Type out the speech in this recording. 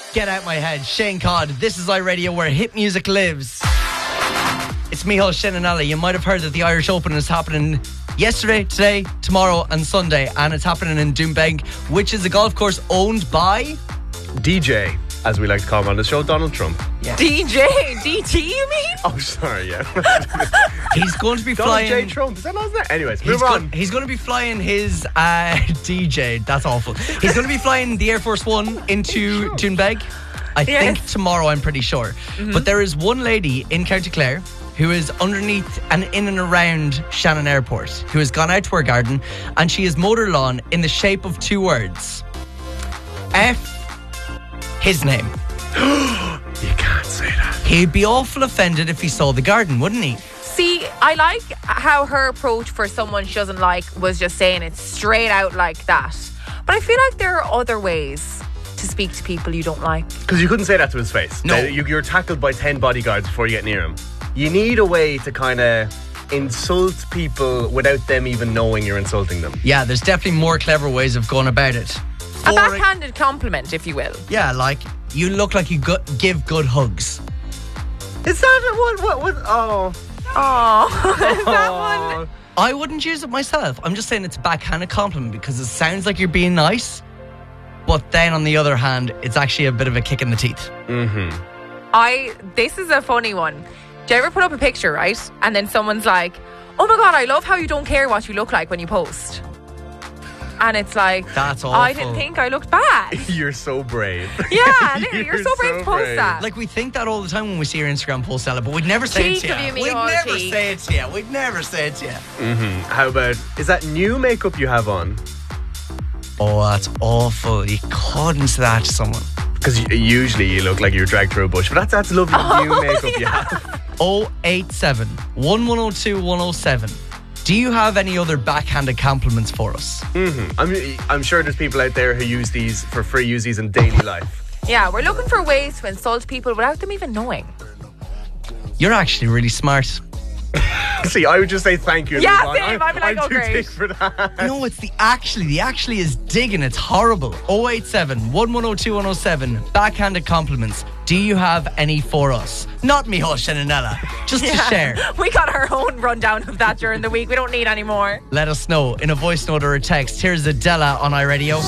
Get out my head. Shane Codd. This is iRadio, where hit music lives. It's Micheál Shinanella. You might have heard that the Irish Open is happening yesterday, today, tomorrow and Sunday, and it's happening in Doonbeg, which is a golf course owned by DJ, as we like to call him on the show, Donald Trump. Yeah. DJ? DT, you mean? Oh, sorry, yeah. He's going to be Donald flying... J. Trump, is that not his name? Anyways, move on. He's going to be flying his DJ. That's awful. He's going to be flying the Air Force One into Doonbeg. I think tomorrow, I'm pretty sure. Mm-hmm. But there is one lady in County Clare who is underneath and in and around Shannon Airport, who has gone out to her garden and she has mowed her lawn in the shape of two words. F, his name. You can't say that. He'd be awful offended if he saw the garden, wouldn't he? See, I like how her approach for someone she doesn't like was just saying it straight out like that. But I feel like there are other ways to speak to people you don't like. Because you couldn't say that to his face. No. You're tackled by 10 bodyguards before you get near him. You need a way to kind of insult people without them even knowing you're insulting them. Yeah, there's definitely more clever ways of going about it. A backhanded compliment, if you will. Yeah, like, you look like you give good hugs. Is that what? Oh. Oh, is that one? I wouldn't use it myself. I'm just saying it's a backhanded compliment because it sounds like you're being nice, but then on the other hand, it's actually a bit of a kick in the teeth. Mm-hmm. This is a funny one. Do you ever put up a picture, right? And then someone's like, oh my God, I love how you don't care what you look like when you post. And it's like, that's awful. I didn't think I looked bad. You're so brave. Yeah, literally, you're so brave to post that. Like, we think that all the time when we see your Instagram post, Ella, but we'd never say it to you. We'd never say it to you. We'd never say it to you. Mm-hmm. How about, is that new makeup you have on? Oh, that's awful. You couldn't say that to someone. Because usually you look like you're dragged through a bush. But that's lovely new makeup you have. 087 1102 107. Do you have any other backhanded compliments for us? Mm-hmm. I'm sure there's people out there who use these for free, use these in daily life. Yeah, we're looking for ways to insult people without them even knowing. You're actually really smart. See, I would just say thank you. Yeah, same. I'd be like, I'm oh, too great. thick for that. No, it's the actually. The actually is digging. It's horrible. 087 1102 107. Backhanded compliments. Do you have any for us? Not Micheál Shinanella. Just to share. We got our own rundown of that during the week. We don't need any more. Let us know in a voice note or a text. Here's Adela on iRadio.